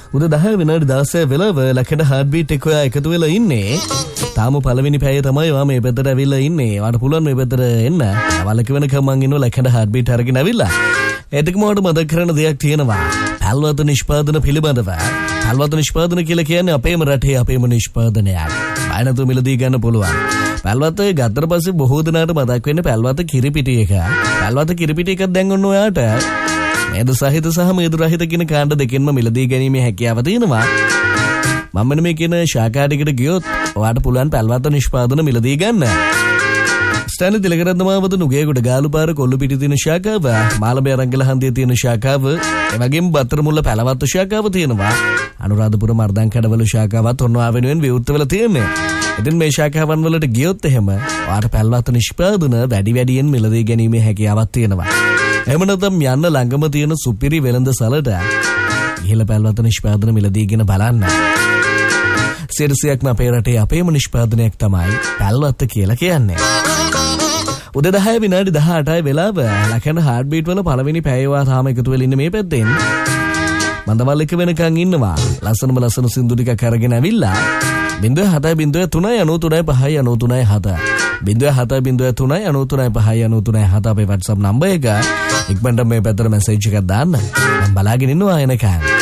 උදේ 10 විනාඩි 16 වෙලාව ලකඩ හાર્ට් බීට් එක ඔයා එකතු වෙලා ඉන්නේ. තාම පළවෙනි පැයේ තමයි ඔයා මේ පැත්තට ඇවිල්ලා ඉන්නේ. වාට පුළුවන් මේ පැත්තට එන්න. අවලක වෙනකම් මං ඉන්නවා ලකඩ හાર્ට් බීට් අරගෙන ඇවිල්ලා. ඒකම මට මතක් කරන දෙයක් තියෙනවා. පැල්වත නිෂ්පාදන පිළිබඳව. පැල්වත නිෂ්පාදන කියලා කියන්නේ අපේම රටේ අපේම නිෂ්පාදනයක්. බය නැතුව මිලදී ගන්න පුළුවන්. පැල්වත ගත්තට පස්සේ බොහෝ දෙනාට මතක් වෙන්නේ පැල්වත කිරිපිටි එක. පැල්වත කිරිපිටි එකක් දැන් ඔන්න ඔයාට මේද සහිත සහ මේද රහිත කියන කාණ්ඩ දෙකෙන්ම මිලදී ගැනීමේ හැකියාව තියෙනවා. මම මෙන්න මේ කියන ශාකාටිකට ගියොත් ඔයාට පුළුවන් පැල්වත නිෂ්පාදන මිලදී ගන්න. ස්ටෑන්ලි තිලකරත්න මාවත නුගේගොඩ ගාලුපාර කොල්ලුපිටි තියෙන ශාඛාව, මාළඹේ අරංගල හන්දියේ තියෙන ශාඛාව, ඒ වගේම බත්තරමුල්ල පැලවත්ත ශාඛාව තියෙනවා. අනුරාධපුර මර්දන් කඩවල ශාඛාවත් ඔන්න ආවෙනුවෙන් විවෘත වෙලා තියෙන්නේ. ඉතින් මේ ශාඛාවන් වලට ගියොත් එහෙම ඔයාට පැල්වත නිෂ්පාදන වැඩි වැඩියෙන් මිලදී ගැනීමේ හැකියාවක් තියෙනවා. එහෙම නැත්නම් යන්න ළඟම තියෙන සුපිරි වෙළඳ සැලට ඉහළ පැල්වත නිෂ්පාදන මිලදීගෙන බලන්න. සිරසියක්ම අපේ රටේ අපේම නිෂ්පාදනයක් තමයි පැල්වත කියලා කියන්නේ. උදේ 10 විනාඩි 18යි වෙලාව ලකන හાર્ට් බීට් වල පළවෙනි පැයවා තාම එකතු වෙලා ඉන්නේ මේ පැත්තෙන්. මන්දවල් එක වෙනකන් ඉන්නවා. ලස්සන සින්දු ටිකක් අරගෙන ඇවිල්ලා 0703935993 0703935993 අපේ WhatsApp නම්බර් එක. ඉක්මනට මේ පැත්තට මැසේජ් එකක් දාන්න. මම බලාගෙන ඉන්නවා එනකන්.